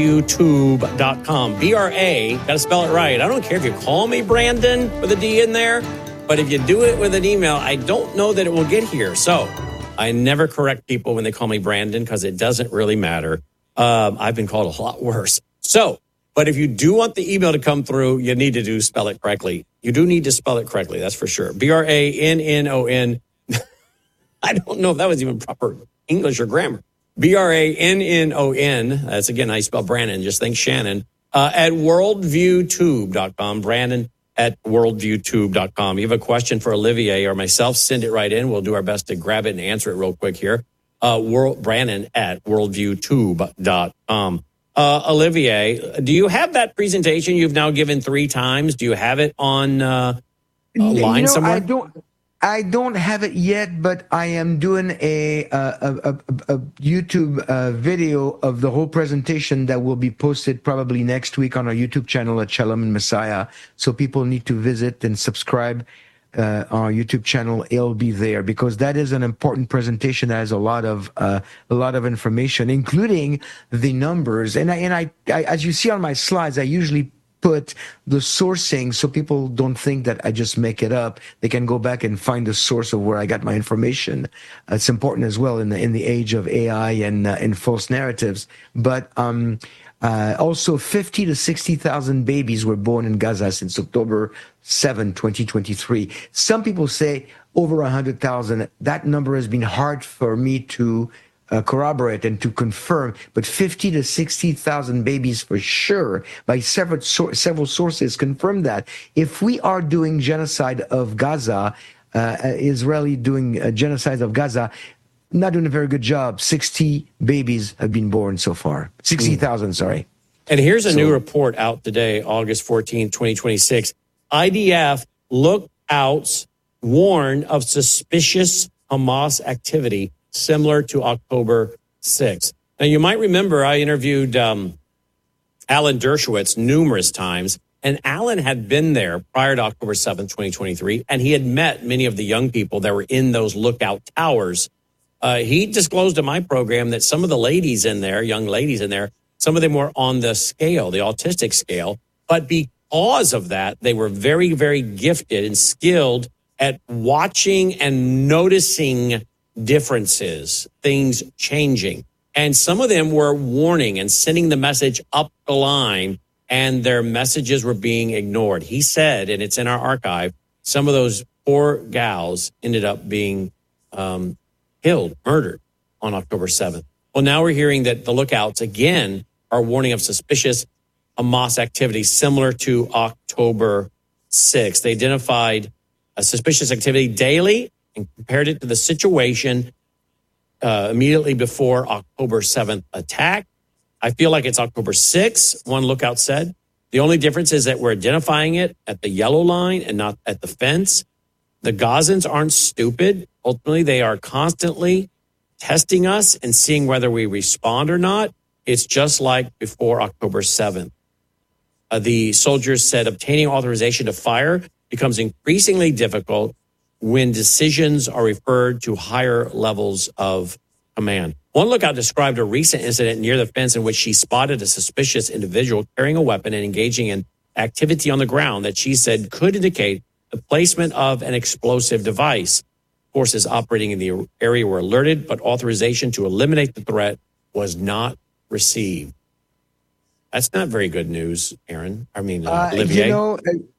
YouTube.com. B-R-A, got to spell it right. I don't care if you call me Brandon with a D in there, but if you do it with an email, I don't know that it will get here. So I never correct people when they call me Brandon because it doesn't really matter. I've been called a lot worse. So, but if you do want the email to come through, you need to spell it correctly. You do need to spell it correctly, that's for sure. B-R-A-N-N-O-N. I don't know if that was even proper English or grammar. B-R-A-N-N-O-N. That's again how you spell Brandon. Just think Shannon. At worldviewtube.com. Brandon at worldviewtube.com. You have a question for Olivier or myself, send it right in. We'll do our best to grab it and answer it real quick here. Brandon at worldviewtube.com. Olivier, do you have that presentation you've now given 3 times? Do you have it on line somewhere? I don't have it yet, but I am doing a YouTube video of the whole presentation that will be posted probably next week on our YouTube channel at Shalom and Messiah. So people need to visit and subscribe our YouTube channel. It'll be there because that is an important presentation that has a lot of information, including the numbers. And I as you see on my slides, I usually put the sourcing so people don't think that I just make it up. They can go back and find the source of where I got my information. It's important as well in the age of AI and false narratives. But also 50 to 60,000 babies were born in Gaza since October 7, 2023. Some people say over 100,000. That number has been hard for me to corroborate and to confirm, but 50 to 60,000 babies for sure, by several sources confirm that. If we are doing genocide of Gaza, Israeli doing a genocide of Gaza, not doing a very good job. 60 babies have been born so far. 60,000, sorry. And here's a new report out today, August 14, 2026. IDF lookouts warn of suspicious Hamas activity similar to October 6th. Now, you might remember I interviewed Alan Dershowitz numerous times, and Alan had been there prior to October 7th, 2023, and he had met many of the young people that were in those lookout towers. He disclosed in my program that some of the ladies in there, young ladies in there, some of them were on the scale, the autistic scale, but because of that, they were very, very gifted and skilled at watching and noticing differences, things changing. And some of them were warning and sending the message up the line, and their messages were being ignored. He said, and it's in our archive, some of those poor gals ended up being killed, murdered on October 7th. Well, now we're hearing that the lookouts again are warning of suspicious Hamas activity similar to October 6th. They identified a suspicious activity daily and compared it to the situation immediately before October 7th attack. I feel like it's October 6th, one lookout said. The only difference is that we're identifying it at the yellow line and not at the fence. The Gazans aren't stupid. Ultimately, they are constantly testing us and seeing whether we respond or not. It's just like before October 7th. The soldiers said obtaining authorization to fire becomes increasingly difficult when decisions are referred to higher levels of command. One lookout described a recent incident near the fence in which she spotted a suspicious individual carrying a weapon and engaging in activity on the ground that she said could indicate the placement of an explosive device. Forces operating in the area were alerted, but authorization to eliminate the threat was not received. That's not very good news, Aaron. Olivier.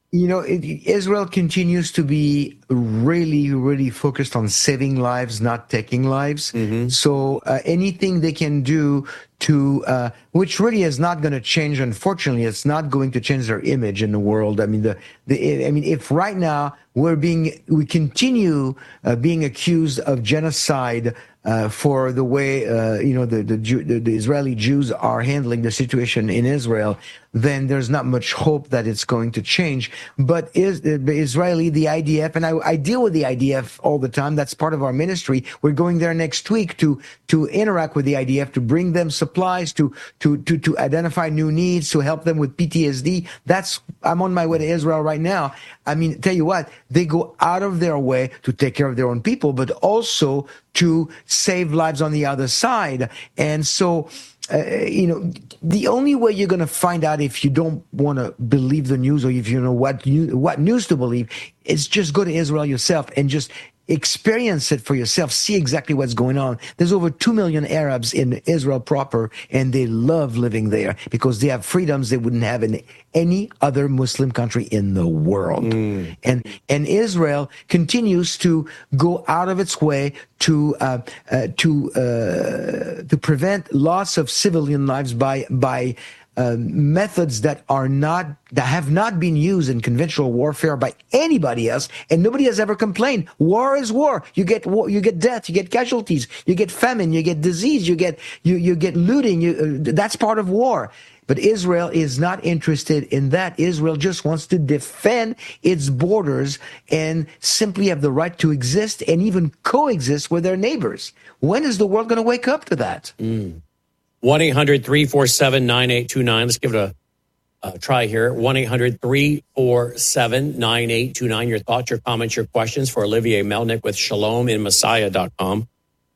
Israel continues to be really, really focused on saving lives, not taking lives. Mm-hmm. So anything they can do to, which really is not going to change. Unfortunately, it's not going to change their image in the world. I mean, if right now we continue being accused of genocide for the way the Israeli Jews are handling the situation in Israel, then there's not much hope that it's going to change. But the IDF, and I deal with the IDF all the time. That's part of our ministry. We're going there next week to interact with the IDF, to bring them support, supplies, to identify new needs, to help them with PTSD. I'm on my way to Israel right now. I mean, tell you what, they go out of their way to take care of their own people, but also to save lives on the other side. And so, the only way you're going to find out if you don't want to believe the news, or if you know what news to believe, is just go to Israel yourself and just experience it for yourself. See exactly what's going on. There's over 2 million Arabs in Israel proper, and they love living there because they have freedoms they wouldn't have in any other Muslim country in the world. And Israel continues to go out of its way to prevent loss of civilian lives by methods that have not been used in conventional warfare by anybody else, and nobody has ever complained. War is war. You get death, you get casualties, you get famine, you get disease, you get looting. That's part of war. But Israel is not interested in that. Israel just wants to defend its borders and simply have the right to exist and even coexist with their neighbors. When is the world going to wake up to that? 1-800-347-9829. Let's give it a try here. 1-800-347-9829. Your thoughts, your comments, your questions for Olivier Melnick with ShalomInMessiah.com.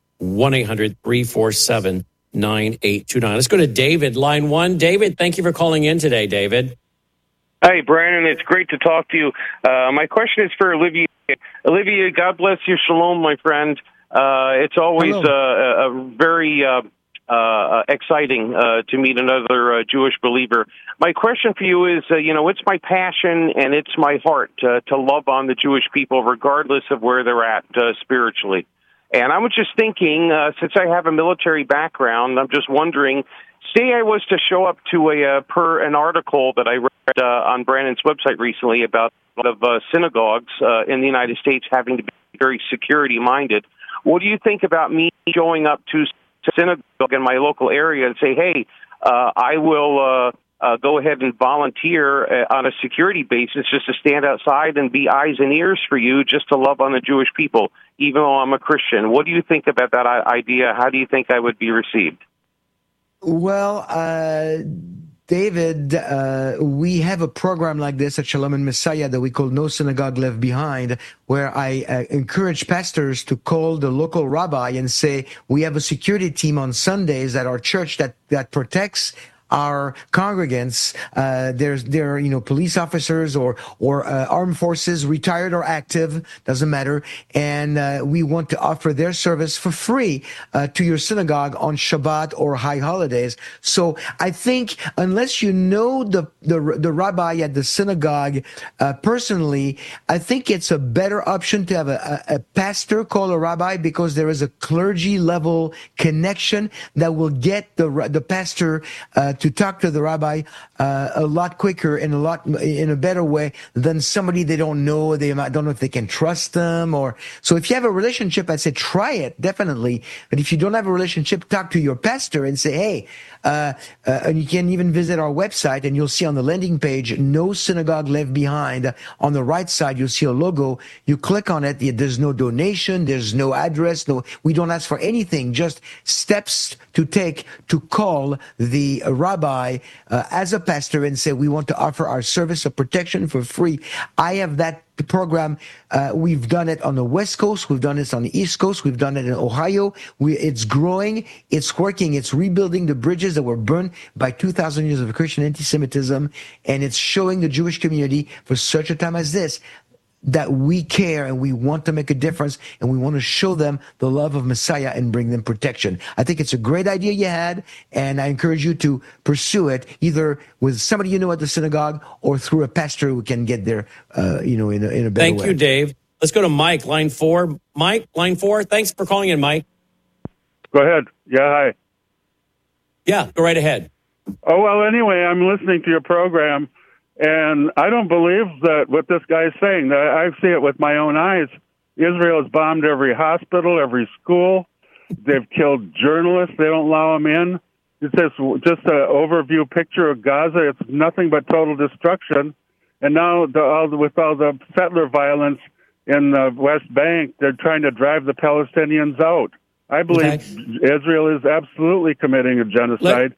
1-800-347-9829. Let's go to David, line 1. David, thank you for calling in today, David. Hi, Brandon. It's great to talk to you. My question is for Olivier. Olivier, God bless you. Shalom, my friend. It's always a very exciting to meet another Jewish believer. My question for you is, it's my passion and it's my heart to love on the Jewish people regardless of where they're at spiritually. And I was just thinking, since I have a military background, I'm just wondering, say I was to show up to per an article that I read on Brandon's website recently about synagogues in the United States having to be very security-minded. What do you think about me showing up to synagogue in my local area and say, hey, I will go ahead and volunteer on a security basis just to stand outside and be eyes and ears for you, just to love on the Jewish people, even though I'm a Christian? What do you think about that idea? How do you think I would be received? Well, David, we have a program like this at Shalom and Messiah that we call No Synagogue Left Behind, where I encourage pastors to call the local rabbi and say, we have a security team on Sundays at our church that protects our congregants. They're police officers or armed forces, retired or active, doesn't matter. And we want to offer their service for free to your synagogue on Shabbat or high holidays. So I think unless you know the rabbi at the synagogue personally, I think it's a better option to have a pastor call a rabbi, because there is a clergy level connection that will get the pastor to talk to the rabbi a lot quicker and in a better way than somebody they don't know. They don't know if they can trust them. So if you have a relationship, I'd say try it, definitely. But if you don't have a relationship, talk to your pastor and say, hey, and you can even visit our website, and you'll see on the landing page, No Synagogue Left Behind. On the right side, you'll see a logo. You click on it. There's no donation. There's no address. We don't ask for anything. Just steps to take to call the rabbi as a pastor and say, we want to offer our service of protection for free. I have that program. We've done it on the West Coast. We've done it on the East Coast. We've done it in Ohio. It's growing. It's working. It's rebuilding the bridges that were burned by 2,000 years of Christian anti-Semitism. And it's showing the Jewish community for such a time as this that we care and we want to make a difference, and we want to show them the love of Messiah and bring them protection. I think it's a great idea you had, and I encourage you to pursue it either with somebody you know at the synagogue or through a pastor who can get there, in a better way. Thank you, Dave. Let's go to Mike, line 4. Mike, line 4. Thanks for calling in, Mike. Go ahead. Yeah, hi. Yeah, go right ahead. Oh, well, anyway, I'm listening to your program, and I don't believe that what this guy is saying. I see it with my own eyes. Israel has bombed every hospital, every school. They've killed journalists. They don't allow them in. It's just an overview picture of Gaza. It's nothing but total destruction. And now, with all the settler violence in the West Bank, they're trying to drive the Palestinians out. I believe Israel is absolutely committing a genocide.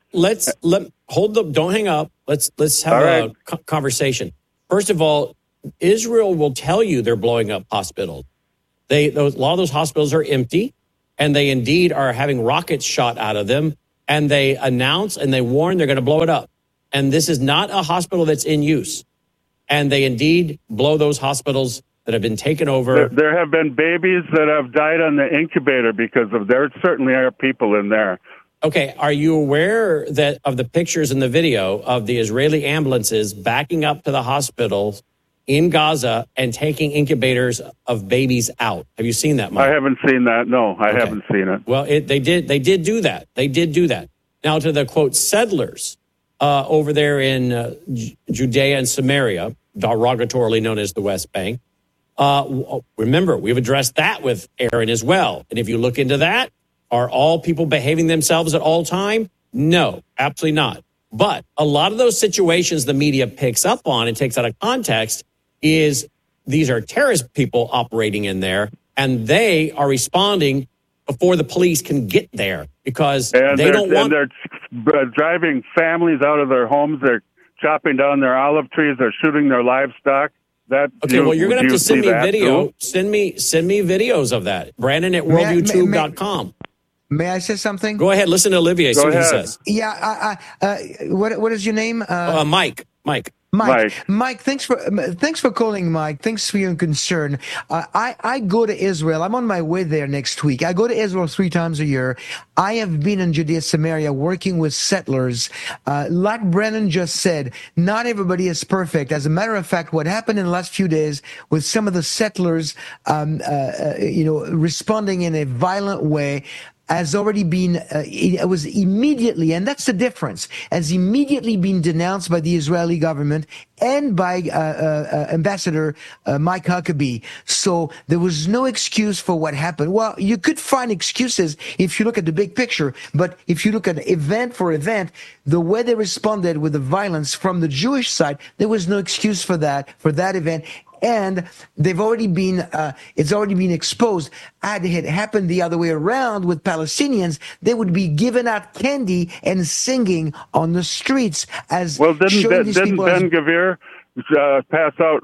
Don't hang up. Let's have a conversation. First of all, Israel will tell you they're blowing up hospitals. A lot of those hospitals are empty, and they indeed are having rockets shot out of them, and they announce and they warn they're going to blow it up. And this is not a hospital that's in use. And they indeed blow those hospitals that have been taken over. There have been babies that have died on the incubator because of there certainly are people in there. Okay, are you aware of the pictures in the video of the Israeli ambulances backing up to the hospitals in Gaza and taking incubators of babies out? Have you seen that, Mike? I haven't seen that. No, I haven't seen it. Well, they did do that. They did do that. Now, to the, quote, settlers over there in Judea and Samaria, derogatorily known as the West Bank, remember, we've addressed that with Aaron as well. And if you look into that, are all people behaving themselves at all time? No, absolutely not. But a lot of those situations the media picks up on and takes out of context is these are terrorist people operating in there, and they are responding before the police can get there because they don't want... And they're driving families out of their homes. They're chopping down their olive trees. They're shooting their livestock. You're going to have to send me video. Too? Send me videos of that. Brandon at worldviewtube.com. May I say something? Go ahead. Listen to Olivier. See what he says. Yeah. What is your name? Mike. Mike, thanks for calling, Mike. Thanks for your concern. I go to Israel. I'm on my way there next week. I go to Israel 3 times a year. I have been in Judea, Samaria, working with settlers. Like Brennan just said, not everybody is perfect. As a matter of fact, what happened in the last few days with some of the settlers, responding in a violent way, has already been, it was immediately, and that's the difference, has immediately been denounced by the Israeli government and by Ambassador Mike Huckabee. So there was no excuse for what happened. Well, you could find excuses if you look at the big picture, but if you look at event for event, the way they responded with the violence from the Jewish side, there was no excuse for that event. And they've already been, it's already been exposed. Had it happened the other way around with Palestinians, they would be giving out candy and singing on the streets as didn't Ben Gvir pass out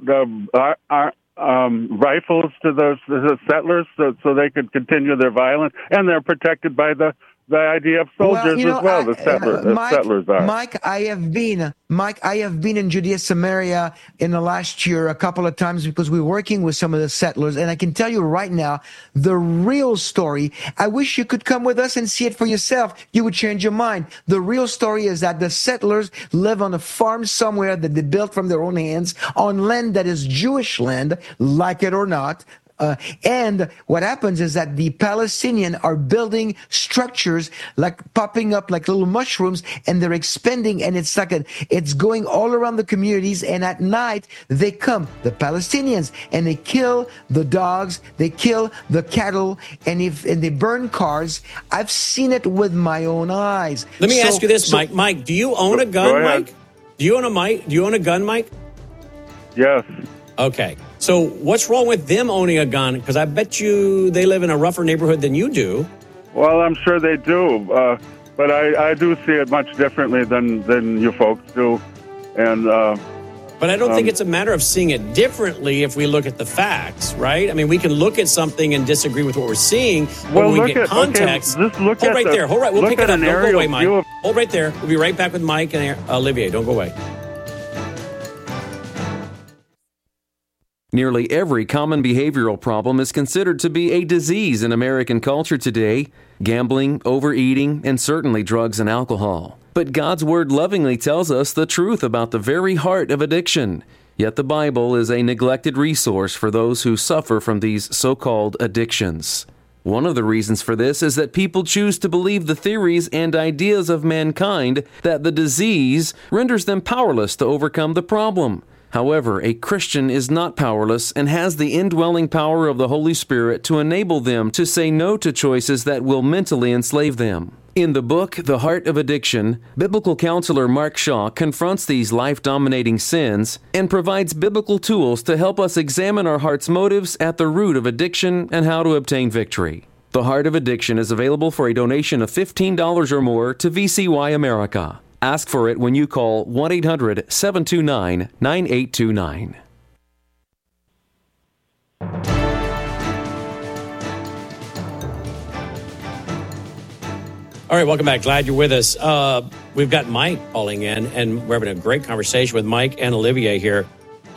rifles to the settlers so they could continue their violence, and they're protected by the IDF soldiers as well. The settlers are. Mike, I have been in Judea, Samaria in the last year a couple of times because we're working with some of the settlers, and I can tell you right now, the real story, I wish you could come with us and see it for yourself. You would change your mind. The real story is that the settlers live on a farm somewhere that they built from their own hands on land that is Jewish land, like it or not. And what happens is that the Palestinians are building structures like popping up like little mushrooms, and they're expanding, and it's going all around the communities. And at night they come, the Palestinians, and they kill the dogs, they kill the cattle, and they burn cars. I've seen it with my own eyes. Let me ask you this, Mike. Mike, do you own a gun, Mike? Do you own a gun, Mike? Yes. Okay. So what's wrong with them owning a gun? Because I bet you they live in a rougher neighborhood than you do. Well, I'm sure they do. But I do see it much differently than you folks do. And but I don't think it's a matter of seeing it differently if we look at the facts, right? I mean, we can look at something and disagree with what we're seeing, but when we get context... Hold right there. We'll pick it up. Don't go away, Mike. Hold right there. We'll be right back with Mike and Olivier. Don't go away. Nearly every common behavioral problem is considered to be a disease in American culture today: gambling, overeating, and certainly drugs and alcohol. But God's Word lovingly tells us the truth about the very heart of addiction. Yet the Bible is a neglected resource for those who suffer from these so-called addictions. One of the reasons for this is that people choose to believe the theories and ideas of mankind that the disease renders them powerless to overcome the problem. However, a Christian is not powerless and has the indwelling power of the Holy Spirit to enable them to say no to choices that will mentally enslave them. In the book, The Heart of Addiction, biblical counselor Mark Shaw confronts these life-dominating sins and provides biblical tools to help us examine our heart's motives at the root of addiction and how to obtain victory. The Heart of Addiction is available for a donation of $15 or more to VCY America. Ask for it when you call 1-800-729-9829. All right, welcome back. Glad you're with us. We've got Mike calling in, and we're having a great conversation with Mike and Olivier here.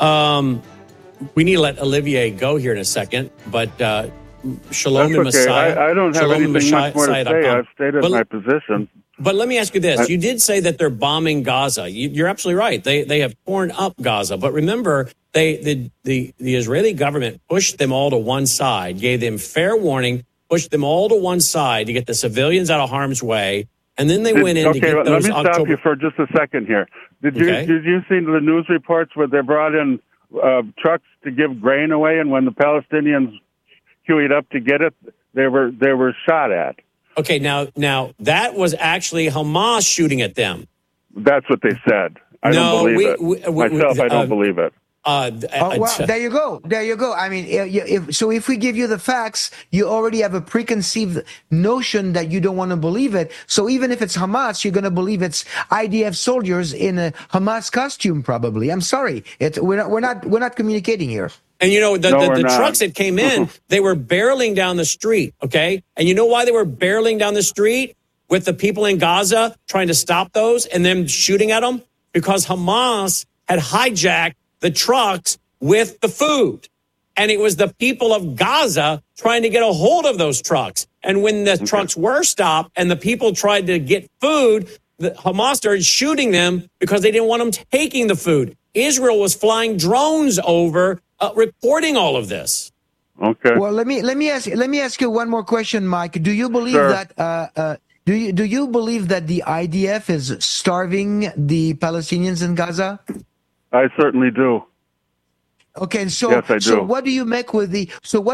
We need to let Olivier go here in a second, but Shalom and Messiah. I don't have anything much more to say. I've stated my position. But let me ask you this. You did say that they're bombing Gaza. You're absolutely right. They have torn up Gaza. But remember, the Israeli government pushed them all to one side, gave them fair warning, pushed them all to one side to get the civilians out of harm's way, and then they went in to get those. Let me stop you for just a second here. Did you see the news reports where they brought in trucks to give grain away, and when the Palestinians queued up to get it, they were shot at? Okay, now that was actually Hamas shooting at them. That's what they said. I don't believe it. Myself, I don't believe it. Well, there you go. I mean, if we give you the facts, you already have a preconceived notion that you don't want to believe it. So even if it's Hamas, you're going to believe it's IDF soldiers in a Hamas costume, probably. I'm sorry, we're not communicating here. And you know, the trucks that came in, they were barreling down the street, okay? And you know why they were barreling down the street with the people in Gaza trying to stop those and them shooting at them? Because Hamas had hijacked the trucks with the food. And it was the people of Gaza trying to get a hold of those trucks. And when the trucks were stopped and the people tried to get food, Hamas started shooting them because they didn't want them taking the food. Israel was flying drones over, reporting all of this. Okay. Well, let me ask you one more question, Mike. Do you believe that do you believe that the IDF is starving the Palestinians in Gaza? I certainly do. Okay, so yes, I do. So what do you make with the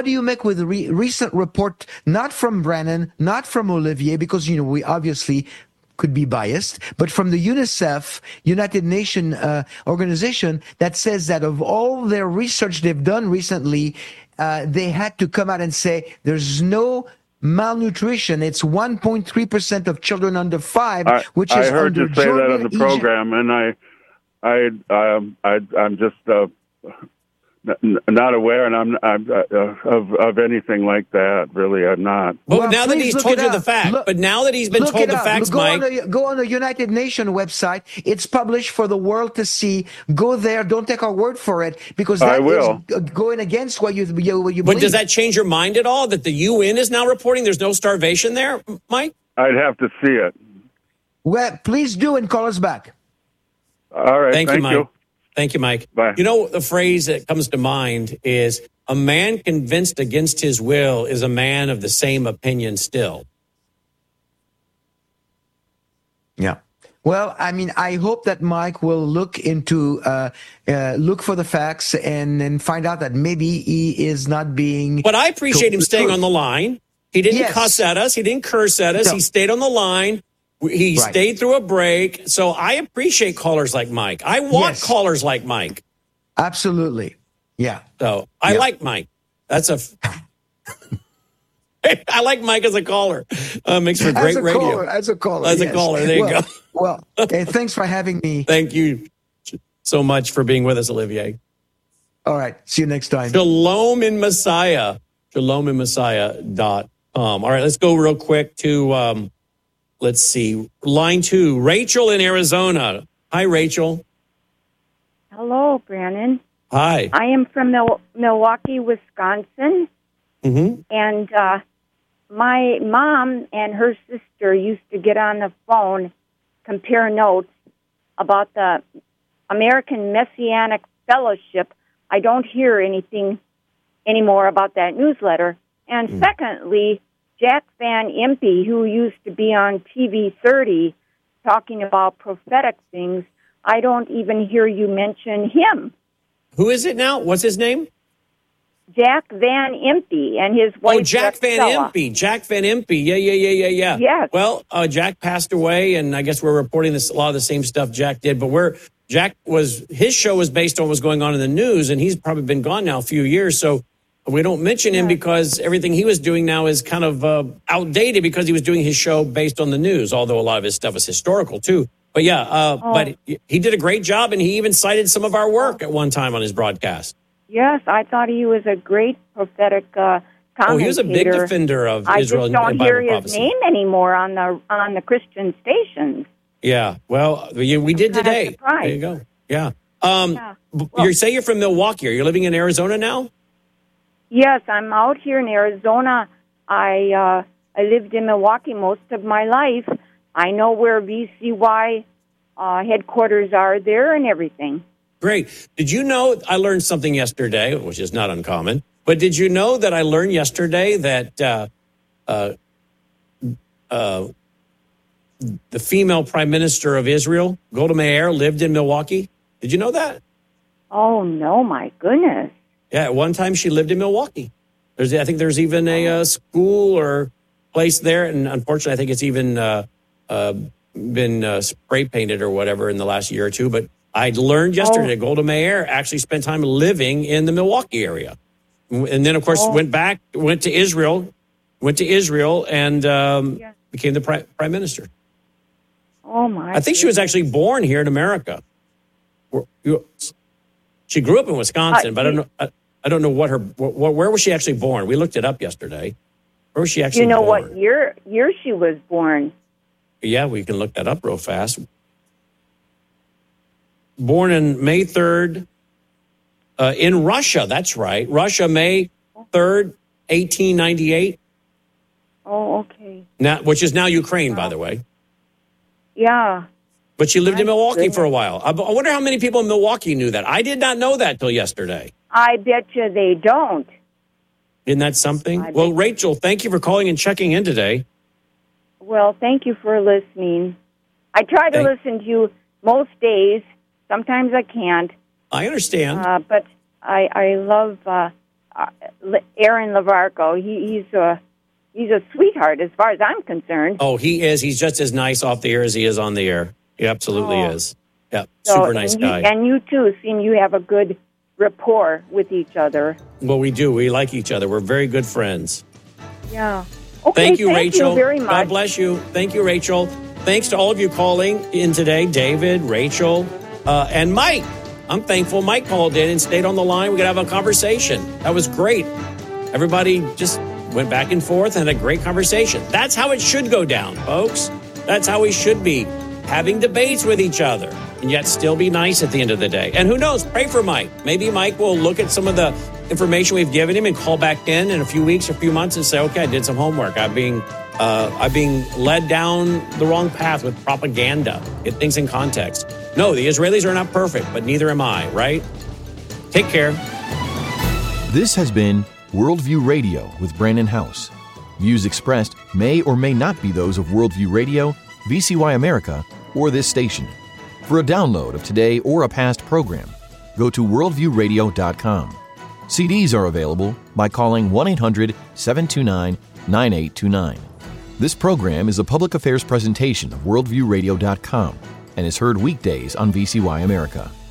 recent report, not from Brannon, not from Olivier, because we obviously could be biased, but from the UNICEF, United Nations organization, that says that of all their research they've done recently, they had to come out and say there's no malnutrition. It's 1.3% of children under 5, which is I heard under you say Jordan, that on the program, and I'm just not aware, and I'm of anything like that. Really, I'm not. But now that he's told you the fact, now that he's been told the facts, Mike, go on the United Nations website. It's published for the world to see. Go there. Don't take our word for it, because that is going against what you believe. But does that change your mind at all? That the UN is now reporting there's no starvation there, Mike? I'd have to see it. Well, please do and call us back. All right. Thank you, Mike. Thank you, Mike. Bye. You know, the phrase that comes to mind is a man convinced against his will is a man of the same opinion still. Yeah. Well, I mean, I hope that Mike will look into, look for the facts and find out that maybe he is not being... But I appreciate him staying on the line. He didn't cuss at us. He didn't curse at us. No. He stayed on the line. He stayed through a break. So I appreciate callers like Mike. I want callers like Mike. Absolutely. Yeah. So I like Mike. That's I like Mike as a caller. Makes for great radio. As a caller. There you go. Well, hey, thanks for having me. Thank you so much for being with us, Olivier. All right. See you next time. Shalom in Messiah. ShalomInMessiah.com. All right. Let's go real quick to... let's see. Line 2, Rachel in Arizona. Hi, Rachel. Hello, Brannon. Hi. I am from Milwaukee, Wisconsin. Mm-hmm. And my mom and her sister used to get on the phone, compare notes about the American Messianic Fellowship. I don't hear anything anymore about that newsletter. And secondly, Jack Van Impe, who used to be on TV 30 talking about prophetic things, I don't even hear you mention him. Who is it now? What's his name? Jack Van Impe and his wife. Oh, Jack Van Impe. Jack Van Impe. Yeah. Yes. Well, Jack passed away, and I guess we're reporting a lot of the same stuff Jack did, but his show was based on what was going on in the news, and he's probably been gone now a few years, so We don't mention him because everything he was doing now is kind of outdated because he was doing his show based on the news, although a lot of his stuff is historical too. But but he did a great job, and he even cited some of our work at one time on his broadcast. Yes, I thought he was a great prophetic commentator. Oh, he was a big defender of Israel and Bible prophecy. I just don't hear his name anymore on the Christian stations. Yeah, well, we did today. Surprised. There you go. Yeah. You say you're from Milwaukee. Are you living in Arizona now? Yes, I'm out here in Arizona. I lived in Milwaukee most of my life. I know where VCY headquarters are there and everything. Great. Did you know, I learned something yesterday, which is not uncommon, but did you know that I learned yesterday that the female prime minister of Israel, Golda Meir, lived in Milwaukee? Did you know that? Oh, no, my goodness. Yeah, at one time she lived in Milwaukee. I think there's even a school or place there, and unfortunately I think it's even been spray painted or whatever in the last year or two. But I learned yesterday Golda Meir actually spent time living in the Milwaukee area. And then, of course, went to Israel, and became the prime minister. Oh, my I think she was actually born here in America. She grew up in Wisconsin, but I don't know where was she actually born? We looked it up yesterday. Where was she actually born? You know what year she was born? Yeah, we can look that up real fast. Born in May 3rd in Russia. That's right. Russia, May 3rd, 1898. Oh, okay. Now, which is now Ukraine, by the way. Yeah. But she lived in Milwaukee for a while. I wonder how many people in Milwaukee knew that. I did not know that till yesterday. I bet you they don't. Isn't that something? Well, Rachel, thank you for calling and checking in today. Well, thank you for listening. I try to listen to you most days. Sometimes I can't. I understand. But I love Aaron Lavarco. He's a sweetheart as far as I'm concerned. Oh, he is. He's just as nice off the air as he is on the air. He absolutely is. Yeah, super nice guy. And you, too, seem you have a good rapport with each other. Well, we do. We like each other. We're very good friends. Yeah. Okay, thank you, Rachel. You very much. God bless you. Thank you, Rachel. Thanks to all of you calling in today, David, Rachel, and Mike. I'm thankful Mike called in and stayed on the line. We could have a conversation. That was great. Everybody just went back and forth and had a great conversation. That's how it should go down, folks. That's how we should be, having debates with each other and yet still be nice at the end of the day. And who knows, pray for Mike. Maybe Mike will look at some of the information we've given him and call back in a few weeks or a few months and say, okay, I did some homework. I'm being led down the wrong path with propaganda. Get things in context. No, the Israelis are not perfect, but neither am I, right? Take care. This has been Worldview Radio with Brandon House. Views expressed may or may not be those of Worldview Radio, VCY America, or this station. For a download of today or a past program, go to worldviewradio.com. CDs are available by calling 1-800-729-9829. This program is a public affairs presentation of worldviewradio.com and is heard weekdays on VCY America.